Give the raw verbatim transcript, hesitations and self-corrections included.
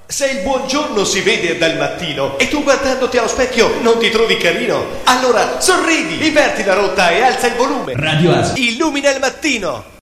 Se il buongiorno si vede dal mattino e tu guardandoti allo specchio non ti trovi carino, allora sorridi, inverti la rotta e alza il volume. Radio Asia. Illumina il mattino.